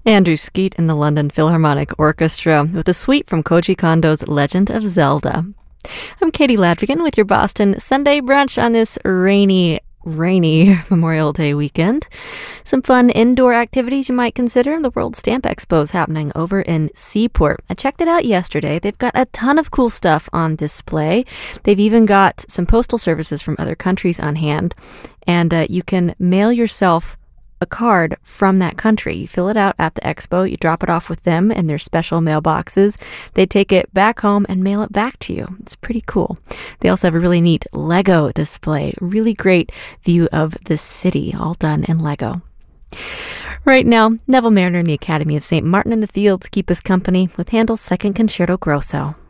Andrew Skeet in the London Philharmonic Orchestra with a suite from Koji Kondo's Legend of Zelda. I'm Katie Ladrigan with your Boston Sunday brunch on this rainy Memorial Day weekend. Some fun indoor activities you might consider. The World Stamp Expo is happening over in Seaport. I checked it out yesterday. They've got a ton of cool stuff on display. They've even got some postal services from other countries on hand. And you can mail yourself a card from that country. You fill it out at the expo, you drop it off with them in their special mailboxes. They take it back home and mail it back to you. It's pretty cool. They also have a really neat Lego display. Really great view of the city, all done in Lego. Right now, Neville Mariner and the Academy of St. Martin in the Fields keep us company with Handel's Second Concerto Grosso.